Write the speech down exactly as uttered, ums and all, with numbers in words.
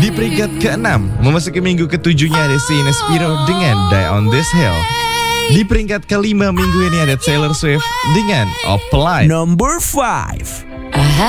Di peringkat keenam, memasuki minggu ketujuhnya ada Sina Spiro dengan Die on This Hill. Di peringkat kelima minggu ini ada Taylor Swift dengan Apply. Number five.